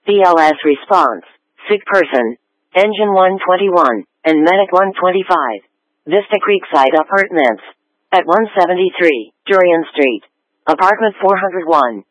BLS response. Sick person. Engine 121 and Medic 125. Vista Creekside Apartments. At 173 Durian Street. Apartment 401.